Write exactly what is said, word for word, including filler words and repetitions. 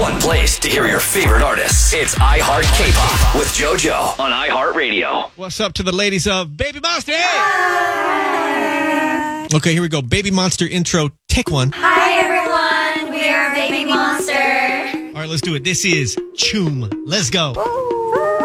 one place to hear your favorite artists. It's iHeart K-Pop with JoJo on iHeartRadio. What's up to the ladies of Baby Monster? Hey! Okay, here we go. Baby Monster intro. Take one. Hi, everyone. We are Baby Monster. All right, let's do it. This is Choom. Let's go. Ooh.